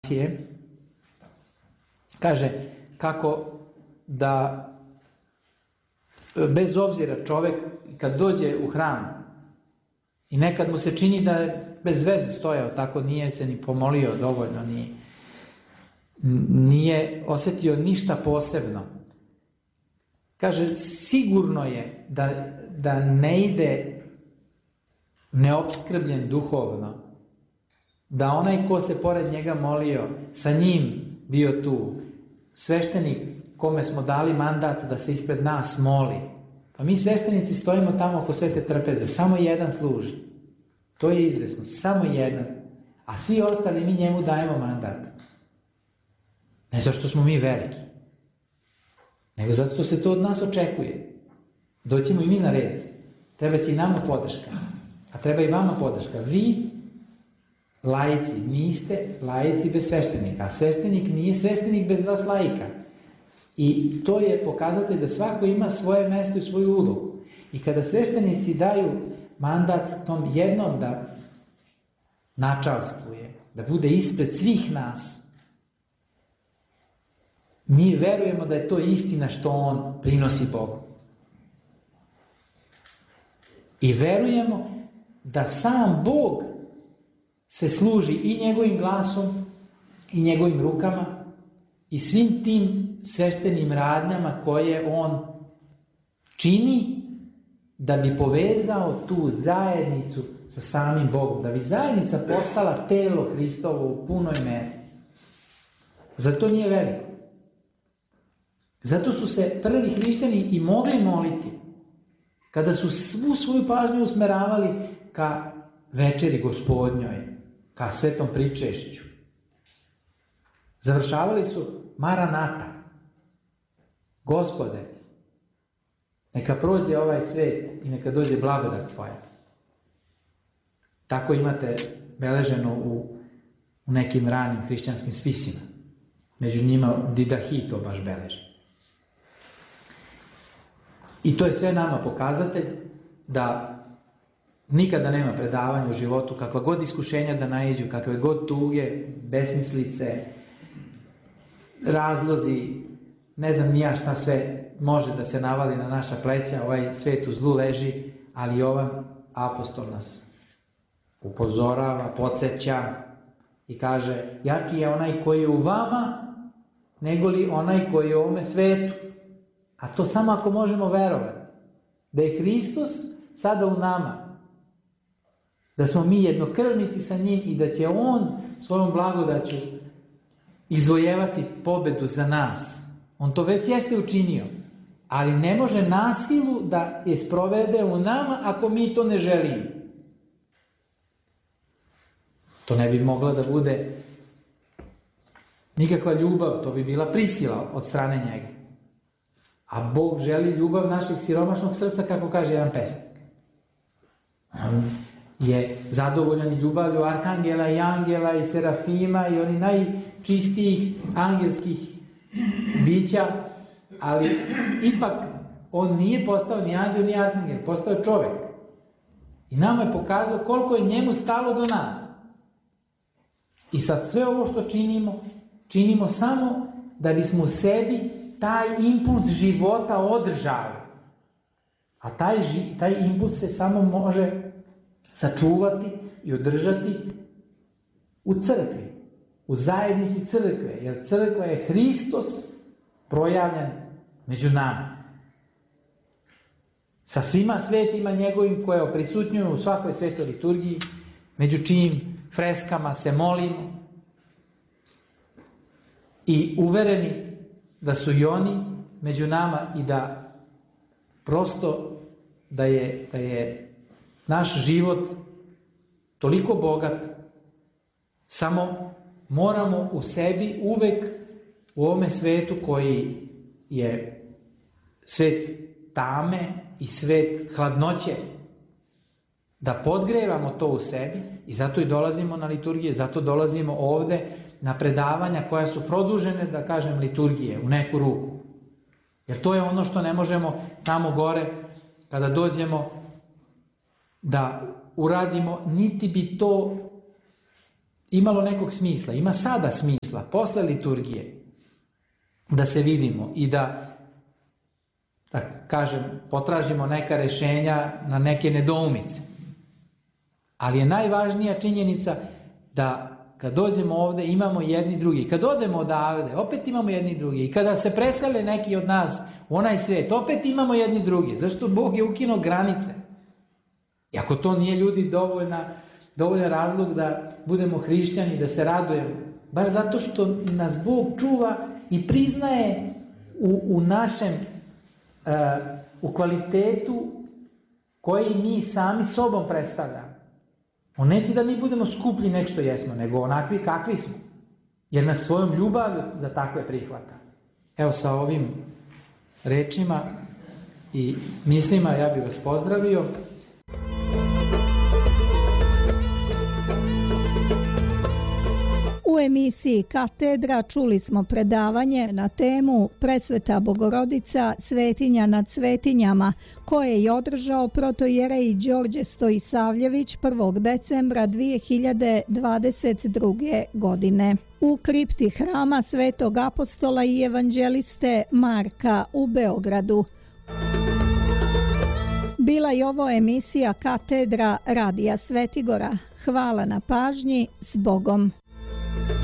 informacije. Kaže kako da bez obzira čovek kad dođe u hram i nekad mu se čini da je bez veze stojao, tako nije se ni pomolio dovoljno, nije osjetio ništa posebno. Kaže, sigurno je da ne ide neopskrbljen duhovno, da onaj ko se pored njega molio, sa njim bio tu, sveštenik kome smo dali mandat da se ispred nas moli. Pa mi sveštenici stojimo tamo oko svete trpeze, samo jedan služi. To je izvesno, samo jedan. A svi ostali mi njemu dajemo mandat. Ne zato što smo mi veliki, nego zato što se to od nas očekuje. Doćemo i mi na red. Treba će i nama podrška. A treba i vama podrška. Vi, laici, niste laici bez sveštenika. A sveštenik nije sveštenik bez vas laika. I to je pokazatelj da svako ima svoje mesto i svoju ulogu. I kada sveštenici daju mandat tom jednom da načalstvuje, da bude ispred svih nas, mi verujemo da je to istina što on prinosi Bogu. I verujemo da sam Bog se služi i njegovim glasom, i njegovim rukama, i svim tim sveštenim radnjama koje on čini da bi povezao tu zajednicu sa samim Bogom, da bi zajednica postala telo Hristovo u punoj meri. Zato nije veliko. Zato su se prvi hrišćani i mogli moliti kada su svu svoju pažnju usmeravali ka večeri Gospodnjoj, ka svetom pričešću. Završavali su Maranata. Gospode, neka prođe ovaj svet i neka dođe blagodat Tvoja. Tako imate beleženo u nekim ranim hrišćanskim spisima. Među njima Didahi to baš beleži. I to je sve nama pokazatelj da nikada nema predavanja u životu, kakva god iskušenja da naiđu, kakve god tuge, besmislice, razlozi, ne znam ni ja šta sve može da se navali na naša pleća, ovaj svet u zlu leži, ali Jovan apostol nas upozorava, podsjeća i kaže, jaki je onaj koji je u vama, nego li onaj koji je u ovome svetu. A to samo ako možemo verovati. Da je Hristos sada u nama. Da smo mi jednokrvnici sa njim i da će on svojom blagodaću izvojevati pobedu za nas. On to već jeste učinio. Ali ne može nasilu da je sprovede u nama ako mi to ne želimo. To ne bi mogla da bude nikakva ljubav. To bi bila prisila od strane njega. A Bog želi ljubav našeg siromašnog srca, kako kaže jedan pesnik. On je zadovoljan ljubavlju arkangela i angela i serafima i oni najčistijih angelskih bića, ali ipak on nije postao ni angel ni arkangel, postao je čovjek. I nama je pokazao koliko je njemu stalo do nas. I sad sve ovo što činimo samo da bismo u sebi taj impuls života održali. A taj impuls se samo može sačuvati i održati u crkvi, u zajednici crkve, jer crkva je Hristos projavljen među nama. Sa svima svetima njegovim koje prisutnjuju u svakoj svetoj liturgiji, među čijim freskama se molimo i uvereni da su i oni među nama i da prosto da je naš život toliko bogat, samo moramo u sebi uvek u ovome svetu koji je svet tame i svet hladnoće, da podgrevamo to u sebi i zato i dolazimo na liturgije, zato dolazimo ovde na predavanja koja su produžene, da kažem, liturgije u neku ruku. Jer to je ono što ne možemo tamo gore, kada dođemo, da uradimo, niti bi to imalo nekog smisla. Ima sada smisla. smisla posle liturgije da se vidimo i da kažem, potražimo neka rešenja na neke nedoumice. Ali je najvažnija činjenica da kad dođemo ovde imamo jedni drugi. Kad odemo odavde, opet imamo jedni drugi. I kada se presele neki od nas u onaj svet, opet imamo jedni drugi. Zašto Bog je ukinuo granice? I ako to nije ljudi dovoljan razlog da budemo hrišćani, da se radujemo. Baš zato što nas Bog čuva i priznaje u našem u kvalitetu koji mi sami sobom predstavljamo. On neće da mi budemo skuplji nek što jesmo, nego onakvi kakvi smo. Jer nas svojom ljubavlju za takve prihvata. Evo sa ovim rečima i mislima ja bih vas pozdravio. U emisiji Katedra čuli smo predavanje na temu Presveta Bogorodica, svetinja nad svetinjama, koje je održao protoijerej Đorđe Stojisavljević 1. decembra 2022. godine. U kripti hrama Svetog apostola i evanđeliste Marka u Beogradu. Bila je ovo emisija Katedra Radija Svetigora. Hvala na pažnji, s Bogom.